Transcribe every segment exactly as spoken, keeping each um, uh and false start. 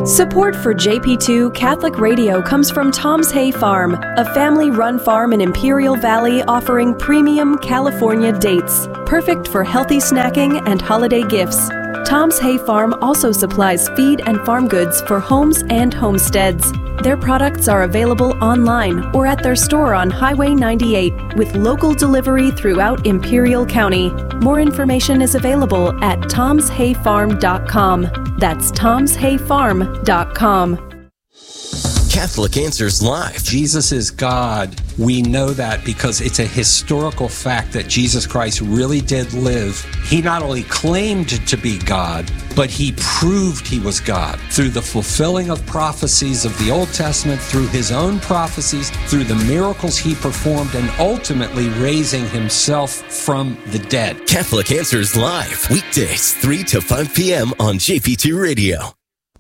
Support for J P two Catholic Radio comes from Tom's Hay Farm, a family-run farm in Imperial Valley offering premium California dates, perfect for healthy snacking and holiday gifts. Tom's Hay Farm also supplies feed and farm goods for homes and homesteads. Their products are available online or at their store on Highway ninety-eight with local delivery throughout Imperial County. More information is available at toms hay farm dot com. That's toms hay farm dot com. Catholic Answers Live. Jesus is God. We know that because it's a historical fact that Jesus Christ really did live. He not only claimed to be God, but he proved he was God through the fulfilling of prophecies of the Old Testament, through his own prophecies, through the miracles he performed, and ultimately raising himself from the dead. Catholic Answers Live, weekdays, three to five p.m. on J P two Radio.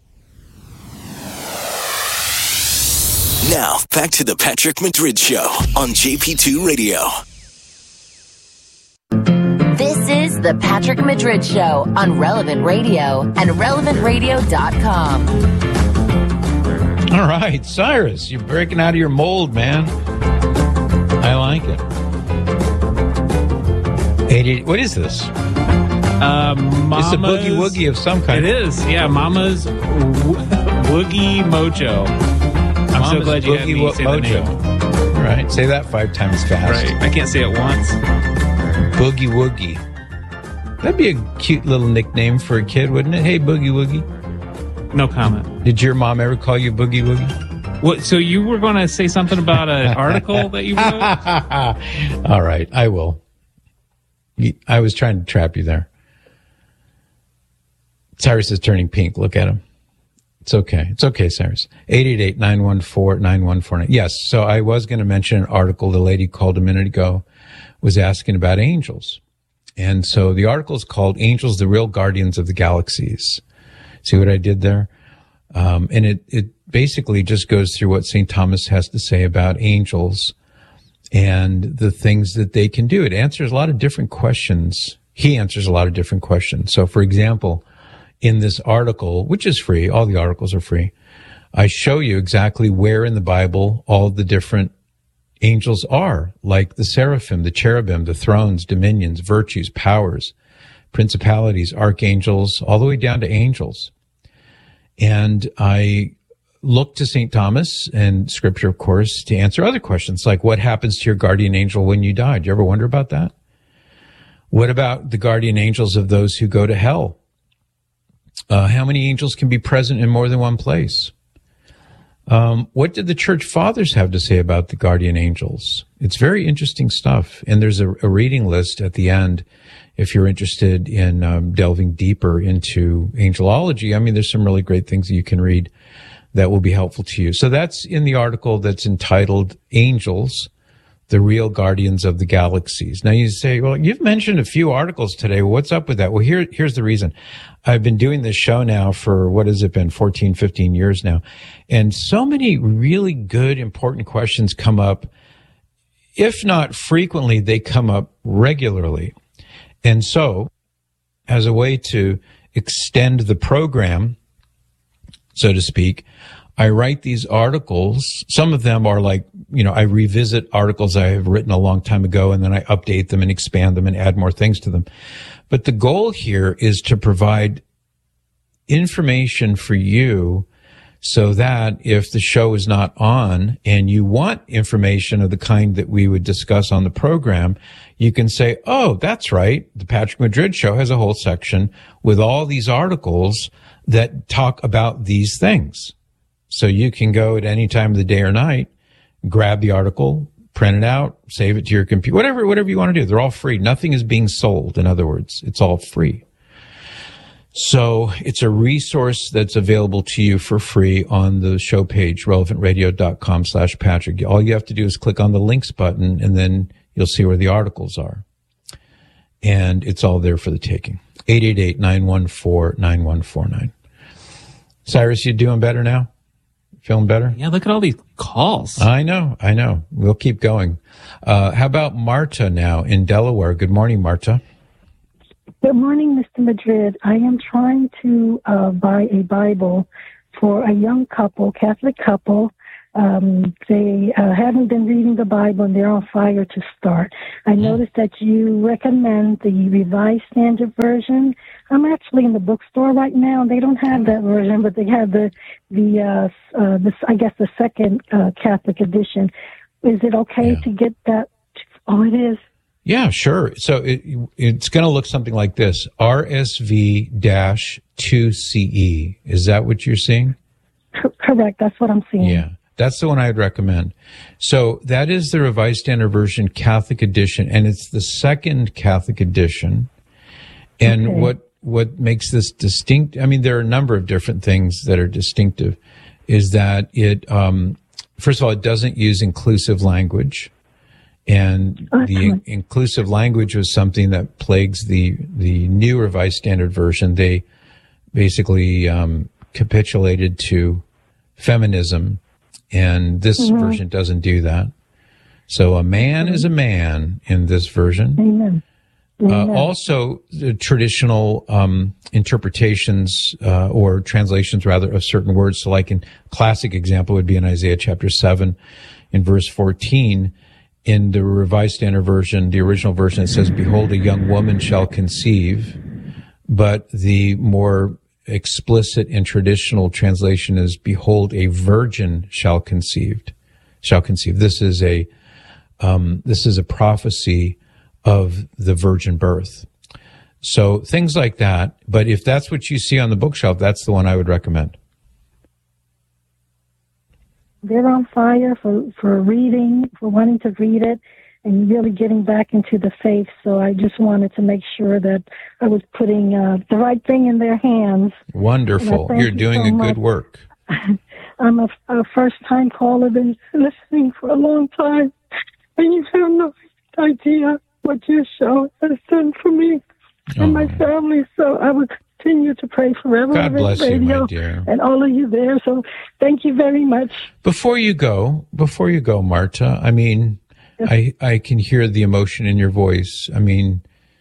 Now, back to the Patrick Madrid Show on J P two Radio. This is the Patrick Madrid Show on Relevant Radio and relevant radio dot com. All right, Cyrus, you're breaking out of your mold, man. I like it. eighty, what is this? Uh, Mama's, it's a boogie woogie of some kind. It is, yeah. Mama's wo- Woogie Mojo. I'm Mama's so glad you had me wo- say Mojo. the name. All right, say that five times fast. Right, I can't say it once. Boogie Woogie. That'd be a cute little nickname for a kid, wouldn't it? Hey, Boogie Woogie. No comment. Did your mom ever call you Boogie Woogie? What? So you were going to say something about an article that you wrote? All right, I will. I was trying to trap you there. Cyrus is turning pink. Look at him. It's okay. It's okay, Cyrus. eight eight eight, nine one four, nine one four nine. Yes, so I was going to mention an article the lady called a minute ago was asking about angels. And so the article is called Angels, the Real Guardians of the Galaxies. See what I did there? Um, and it, it basically just goes through what Saint Thomas has to say about angels and the things that they can do. It answers a lot of different questions. He answers a lot of different questions. So, for example, in this article, which is free, all the articles are free, I show you exactly where in the Bible all the different angels are, like the seraphim, the cherubim, the thrones, dominions, virtues, powers, principalities, archangels, all the way down to angels. And I look to Saint Thomas and Scripture, of course, to answer other questions, like what happens to your guardian angel when you die? Do you ever wonder about that? What about the guardian angels of those who go to hell? Uh, how many angels can be present in more than one place? Um, what did the church fathers have to say about the guardian angels? It's very interesting stuff. And there's a, a reading list at the end if you're interested in um, delving deeper into angelology. I mean, there's some really great things that you can read that will be helpful to you. So that's in the article that's entitled Angels, the Real Guardians of the Galaxies. Now you say, well, you've mentioned a few articles today. What's up with that? Well, here, here's the reason. I've been doing this show now for, what has it been, fourteen, fifteen years now. And so many really good, important questions come up. If not frequently, they come up regularly. And so, as a way to extend the program, so to speak, I write these articles. Some of them are like, you know, I revisit articles I have written a long time ago, and then I update them and expand them and add more things to them. But the goal here is to provide information for you so that if the show is not on and you want information of the kind that we would discuss on the program, you can say, oh, that's right. The Patrick Madrid Show has a whole section with all these articles that talk about these things. So you can go at any time of the day or night, grab the article, print it out, save it to your computer, whatever, whatever you want to do. They're all free. Nothing is being sold. In other words, it's all free. So it's a resource that's available to you for free on the show page, relevant radio dot com slash Patrick. All you have to do is click on the links button, and then you'll see where the articles are. And it's all there for the taking. eight eight eight, nine one four, nine one four nine. Cyrus, you doing better now? Feeling better? Yeah, look at all these calls. I know, I know. We'll keep going. Uh, how about Marta now in Delaware? Good morning, Marta. Good morning, Mister Madrid. I am trying to uh, buy a Bible for a young couple, Catholic couple. Um, they uh, haven't been reading the Bible and they're on fire to start. I noticed that you recommend the Revised Standard Version. I'm actually in the bookstore right now, and they don't have that version, but they have the, the, uh, uh, the I guess the second uh, Catholic edition. Is it okay yeah. to get that? Oh, it is. Yeah, sure. So it, it's going to look something like this: R S V two C E. Is that what you're seeing? Correct. That's what I'm seeing. Yeah. That's the one I'd recommend. So that is the Revised Standard Version Catholic edition, and it's the second Catholic edition. And okay. what what makes this distinct, I mean, there are a number of different things that are distinctive, is that it, um, first of all, it doesn't use inclusive language. And okay. the in- inclusive language was something that plagues the, the new Revised Standard Version. They basically um, capitulated to feminism. And this mm-hmm. version doesn't do that. So a man mm-hmm. is a man in this version. Amen. Amen. Uh, also, the traditional um, interpretations uh, or translations, rather, of certain words. So like in classic example would be in Isaiah chapter seven in verse fourteen. In the Revised Standard Version, the original version, it says, "Behold, a young woman shall conceive." But the more explicit and traditional translation is, "Behold, a virgin shall conceived, shall conceive." This is a, um, this is a prophecy of the virgin birth. So things like that. But if that's what you see on the bookshelf, that's the one I would recommend. They're on fire for, for reading, for wanting to read it, and really getting back into the faith. So I just wanted to make sure that I was putting uh, the right thing in their hands. Wonderful. You're you doing so a much. Good work. I'm a, a first-time caller, been listening for a long time, and you have no idea what your show has done for me and oh. my family. So I would continue to pray forever. God bless radio you, my dear. And all of you there. So thank you very much. Before you go, before you go, Marta, I mean, I, I can hear the emotion in your voice. I mean,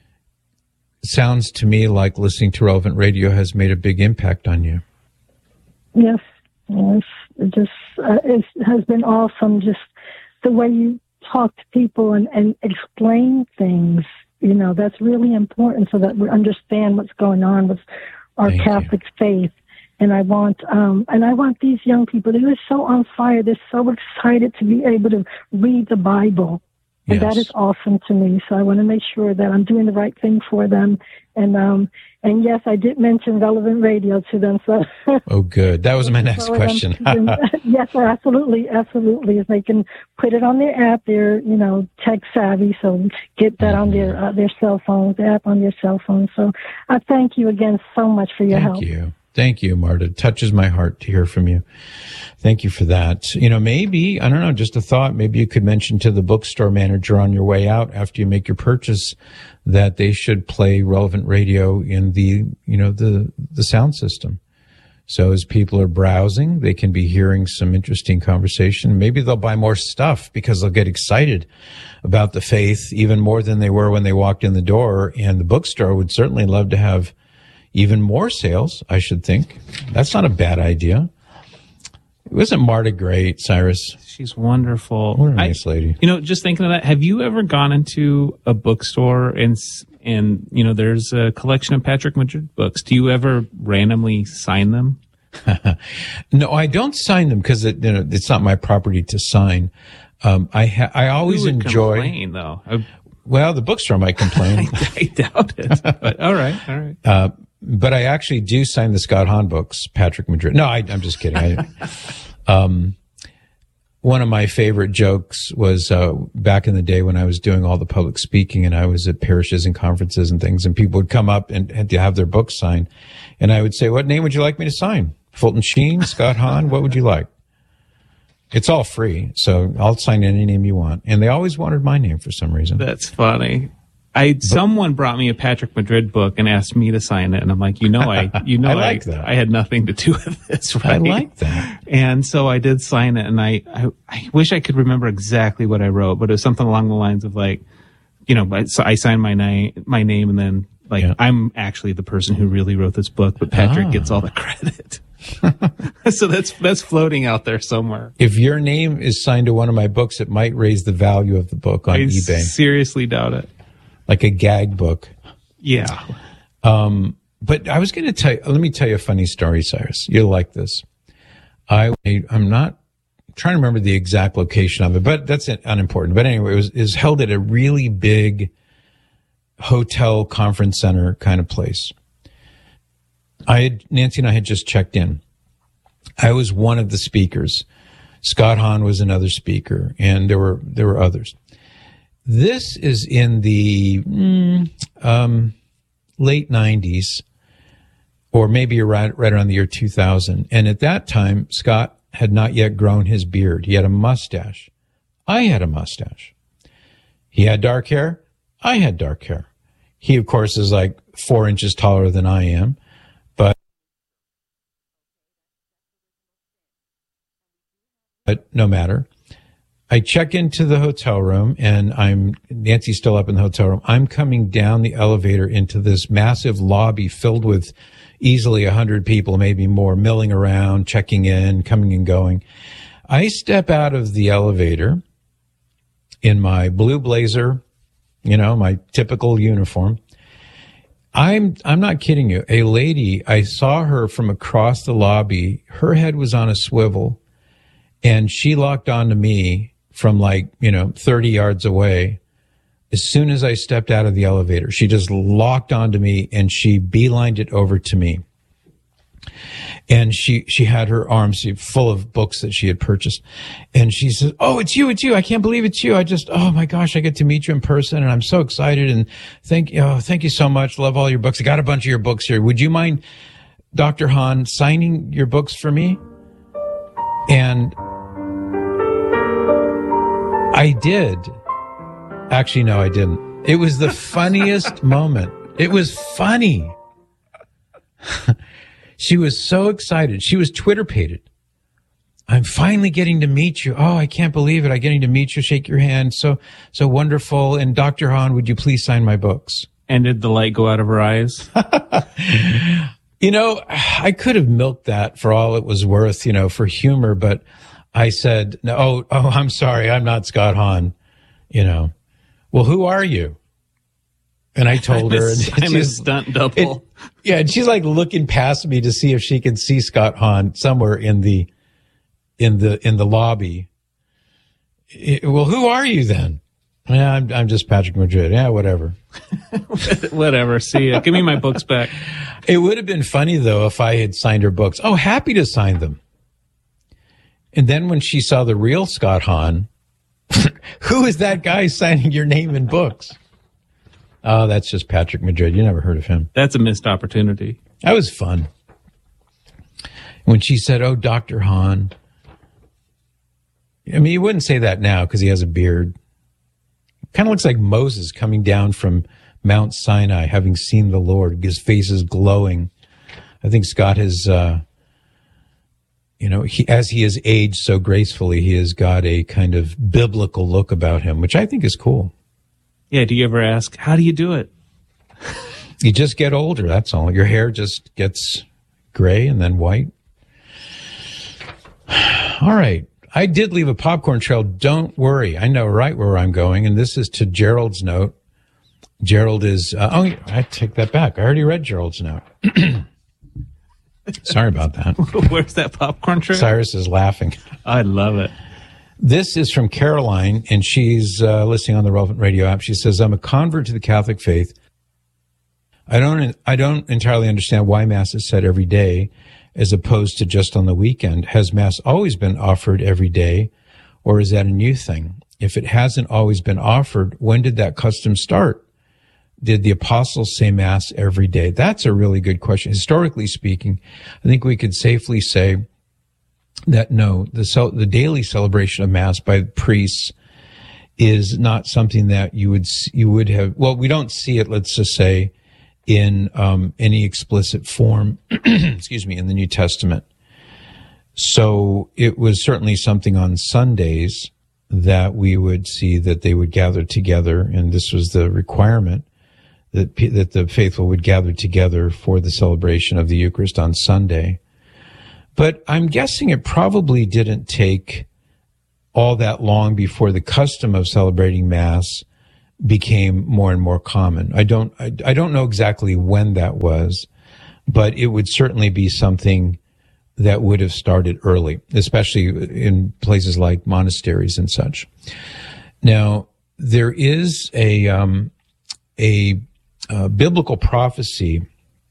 it sounds to me like listening to Relevant Radio has made a big impact on you. Yes, yes. It just uh, it has been awesome. Just the way you talk to people and, and explain things. You know, that's really important so that we understand what's going on with our Thank Catholic you. faith. And I want, um, and I want these young people, they're so on fire. They're so excited to be able to read the Bible. And yes. that is awesome to me. So I want to make sure that I'm doing the right thing for them. And, um, and yes, I did mention Relevant Radio to them. So. Oh, good. That was my next so question. Yes, absolutely. Absolutely. If they can put it on their app, they're, you know, tech savvy. So get that mm-hmm. on their, uh, their cell phones, the app on their cell phone. So I thank you again so much for your thank help. Thank you. Thank you, Marta. It touches my heart to hear from you. Thank you for that. You know, maybe, I don't know, just a thought, maybe you could mention to the bookstore manager on your way out after you make your purchase that they should play Relevant Radio in the, you know, the, the sound system. So as people are browsing, they can be hearing some interesting conversation. Maybe they'll buy more stuff because they'll get excited about the faith even more than they were when they walked in the door. And the bookstore would certainly love to have even more sales, I should think. That's not a bad idea. Wasn't Marta great, Cyrus? She's wonderful. What a nice I, lady. You know, just thinking of that, have you ever gone into a bookstore and, and you know, there's a collection of Patrick Madrid books. Do you ever randomly sign them? No, I don't sign them because it, you know, it's not my property to sign. Um, I ha- I always Who would enjoy. Complain, though? I, well, the bookstore might complain. I, I doubt it. But all right, all right. Uh, But I actually do sign the Scott Hahn books, Patrick Madrid. No, I, I'm just kidding. I, um, one of my favorite jokes was uh, back in the day when I was doing all the public speaking and I was at parishes and conferences and things, and people would come up and had to have their books signed. And I would say, "What name would you like me to sign? Fulton Sheen, Scott Hahn? What would you like?" It's all free, so I'll sign any name you want. And they always wanted my name for some reason. That's funny. I someone brought me a Patrick Madrid book and asked me to sign it, and I'm like, you know, I you know, I, like I, that. I had nothing to do with this, right? I like that. And so I did sign it, and I, I I wish I could remember exactly what I wrote, but it was something along the lines of like, you know, so I signed my name, my name, and then like yeah. I'm actually the person who really wrote this book, but Patrick ah. gets all the credit. So that's that's floating out there somewhere. If your name is signed to one of my books, it might raise the value of the book on I eBay. Seriously doubt it. Like a gag book. Yeah. Um, but I was going to tell you, let me tell you a funny story, Cyrus. You'll like this. I, I'm not trying to remember the exact location of it, but that's unimportant. But anyway, it was, it was held at a really big hotel conference center kind of place. I had, Nancy and I had just checked in. I was one of the speakers. Scott Hahn was another speaker, and there were, there were others. This is in the mm, um, late nineties, or maybe right, right around the year two thousand. And at that time, Scott had not yet grown his beard. He had a mustache. I had a mustache. He had dark hair. I had dark hair. He, of course, is like four inches taller than I am. But, but no matter. I check into the hotel room, and I'm Nancy's still up in the hotel room. I'm coming down the elevator into this massive lobby filled with easily a hundred people, maybe more, milling around, checking in, coming and going. I step out of the elevator in my blue blazer, you know, my typical uniform. I'm I'm not kidding you. A lady, I saw her from across the lobby. Her head was on a swivel, and she locked onto me from like, you know, thirty yards away. As soon as I stepped out of the elevator, she just locked onto me and she beelined it over to me. And she, she had her arms full of books that she had purchased. And she says, "Oh, it's you, it's you. I can't believe it's you. I just, oh my gosh, I get to meet you in person and I'm so excited. And thank you, oh, thank you so much. Love all your books. I got a bunch of your books here. Would you mind, Doctor Hahn, signing your books for me?" And I did. Actually, no, I didn't. It was the funniest moment. It was funny. She was so excited. She was Twitter-pated. "I'm finally getting to meet you. Oh, I can't believe it. I'm getting to meet you, shake your hand. So, so wonderful. And Doctor Hahn, would you please sign my books?" And did the light go out of her eyes? You know, I could have milked that for all it was worth, you know, for humor, but I said, "No, oh, oh, I'm sorry. I'm not Scott Hahn." You know, "Well, who are you?" And I told I'm her. A, and I'm a stunt double. It, yeah, and she's like looking past me to see if she can see Scott Hahn somewhere in the, in the, in the lobby. It, "Well, who are you then?" "Yeah, I'm, I'm just Patrick Madrid." "Yeah, whatever." Whatever. See ya. Give me my books back. It would have been funny though if I had signed her books. "Oh, happy to sign them." And then when she saw the real Scott Hahn, "Who is that guy signing your name in books?" "Oh, that's just Patrick Madrid. You never heard of him." That's a missed opportunity. That was fun. When she said, "Oh, Doctor Hahn," I mean, you wouldn't say that now because he has a beard. Kind of looks like Moses coming down from Mount Sinai, having seen the Lord. His face is glowing. I think Scott has, uh, you know, he, as he has aged so gracefully, he has got a kind of biblical look about him, which I think is cool. Yeah. Do you ever ask, how do you do it? You just get older. That's all. Your hair just gets gray and then white. All right. I did leave a popcorn trail. Don't worry. I know right where I'm going. And this is to Gerald's note. Gerald is, uh, oh, I take that back. I already read Gerald's note. Sorry about that. Where's that popcorn trail? Cyrus is laughing. I love it. This is from Caroline, and she's uh, listening on the Relevant Radio app. She says, "I'm a convert to the Catholic faith. I don't, I don't entirely understand why Mass is said every day as opposed to just on the weekend. Has Mass always been offered every day, or is that a new thing? If it hasn't always been offered, when did that custom start? Did the apostles say Mass every day?" That's a really good question. Historically speaking, I think we could safely say that no, the cel- the daily celebration of Mass by priests is not something that you would you would have. Well, we don't see it. Let's just say in um, any explicit form. excuse me, in the New Testament. So it was certainly something on Sundays that we would see that they would gather together, and this was the requirement. That, that the faithful would gather together for the celebration of the Eucharist on Sunday. But I'm guessing it probably didn't take all that long before the custom of celebrating Mass became more and more common. I don't, I, I don't know exactly when that was, but it would certainly be something that would have started early, especially in places like monasteries and such. Now, there is a, um, a, a biblical prophecy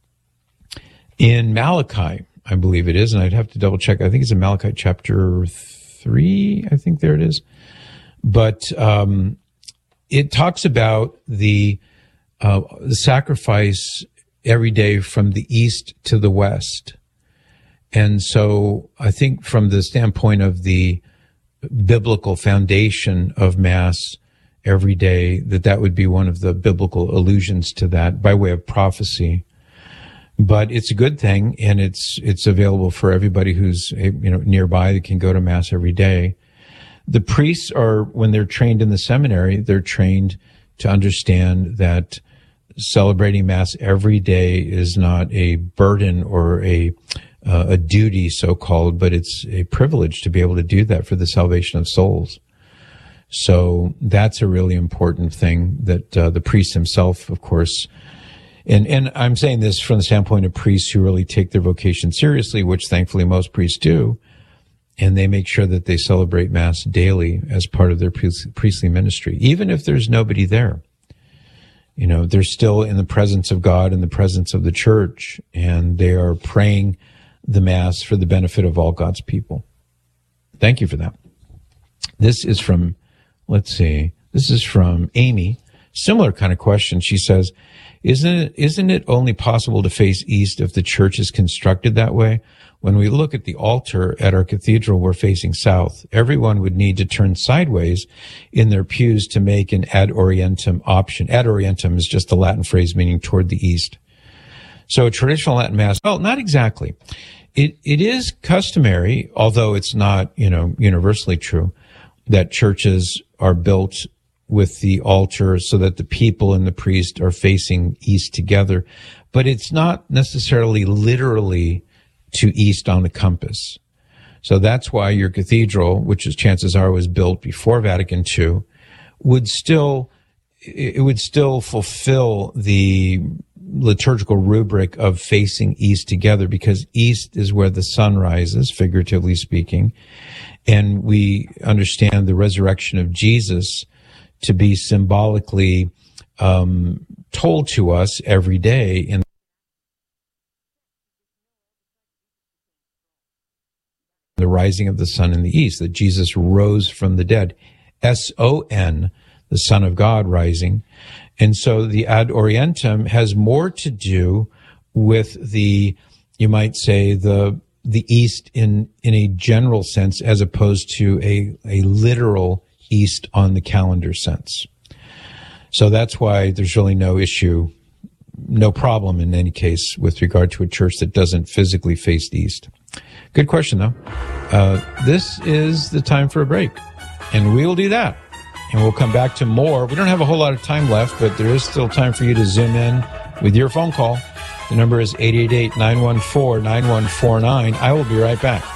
in Malachi, I believe it is, and I'd have to double check. I think it's in Malachi chapter three. I think there it is. But um, it talks about the, uh, the sacrifice every day from the east to the west. And so I think from the standpoint of the biblical foundation of Mass every day, that that would be one of the biblical allusions to that by way of prophecy. But it's a good thing, and it's it's available for everybody who's, you know, nearby that can go to Mass every day. The priests are, when they're trained in the seminary, they're trained to understand that celebrating Mass every day is not a burden or a uh, a duty, so-called, but it's a privilege to be able to do that for the salvation of souls. So that's a really important thing that uh, the priest himself, of course, and and I'm saying this from the standpoint of priests who really take their vocation seriously, which thankfully most priests do, and they make sure that they celebrate Mass daily as part of their priestly ministry, even if there's nobody there. You know, they're still in the presence of God, in the presence of the church, and they are praying the Mass for the benefit of all God's people. Thank you for that. This is from, let's see, this is from Amy. Similar kind of question. She says, isn't it, isn't it only possible to face east if the church is constructed that way? When we look at the altar at our cathedral, we're facing south. Everyone would need to turn sideways in their pews to make an ad orientem option. Ad orientem is just a Latin phrase meaning toward the east. So a traditional Latin Mass, well, not exactly. It, it is customary, although it's not, you know, universally true, that churches are built with the altar so that the people and the priest are facing east together. But it's not necessarily literally to east on the compass. So that's why your cathedral, which is chances are was built before Vatican Two, would still, it would still fulfill the liturgical rubric of facing east together, because east is where the sun rises, figuratively speaking. And we understand the resurrection of Jesus to be symbolically um, told to us every day in the rising of the sun in the east, that Jesus rose from the dead. S O N, the Son of God rising. And so the ad orientem has more to do with the, you might say, the the east in, in a general sense, as opposed to a, a literal east on the calendar sense. So that's why there's really no issue, no problem in any case with regard to a church that doesn't physically face east. Good question, though. Uh, this is the time for a break, and we will do that. And we'll come back to more. We don't have a whole lot of time left, but there is still time for you to zoom in with your phone call. The number is eight eight eight, nine one four, nine one four nine. I will be right back.